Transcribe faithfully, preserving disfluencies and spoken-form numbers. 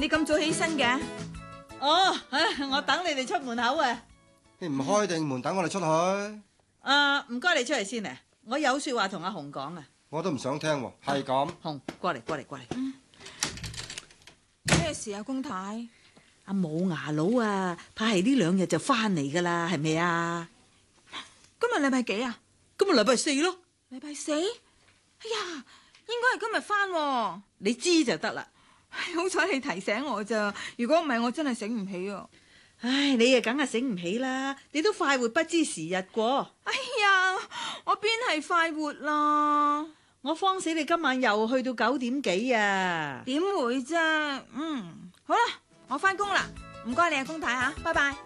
你咁早起身嘅？ 哦，我等你哋出門口啊。 你唔開定門等我哋出去？ 啊，唔該你出嚟先啊，我有說話同阿紅講啊。 我都唔想聽喎，係咁。 紅，過嚟過嚟過嚟。 咩事啊，公太？ 阿冇牙佬啊，怕係呢兩日就翻嚟噶啦，係咪啊？ 今日禮拜幾啊？ 今日禮拜四咯。 禮拜四？哎呀，應該係今日翻喎。 你知就得啦。 好彩你提醒我咋，如果唔係我真係醒唔起啊。 唉，你啊梗係醒唔起啦，你都快活不知時日過。 哎呀，我邊係快活啦？ 我慌死你今晚又去到九點幾啊？ 點會啫？嗯，好啦，我翻工啦，唔該你啊，公太吓，拜拜。